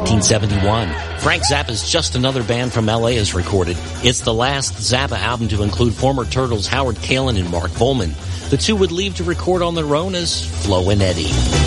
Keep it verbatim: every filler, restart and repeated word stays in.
nineteen seventy-one. Frank Zappa's Just Another Band from L A is recorded. It's the last Zappa album to include former Turtles Howard Kaylan and Mark Volman. The two would leave to record on their own as Flo and Eddie.